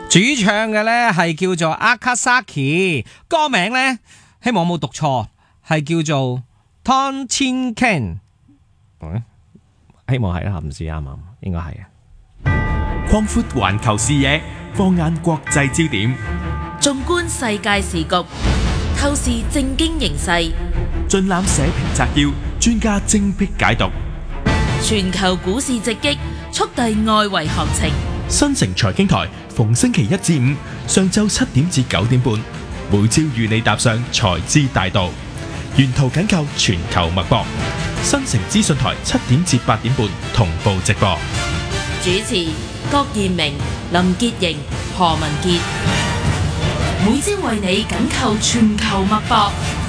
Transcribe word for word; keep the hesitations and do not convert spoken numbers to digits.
主唱嘅呢係叫做 Akasaki， 歌名呢希望我冇讀錯，係叫做 Ton Chin Ken， 希望係啦，唔知啱唔啱，應該係啊。 擴闊環球視野，放眼國際焦點， 縱觀世界時局，透視政經形勢， 盡覽社評摘要，專家精闢解讀。 全球股市直擊，速遞外圍行情。 新城財經台逢星期一至五上晝七點至九點半，每朝與你踏上財資大道，沿途緊扣全球脈搏。新城資訊台七點至八點半同步直播。 主持郭燕明、林潔瑩、何文傑，每朝為你緊扣全球脈搏。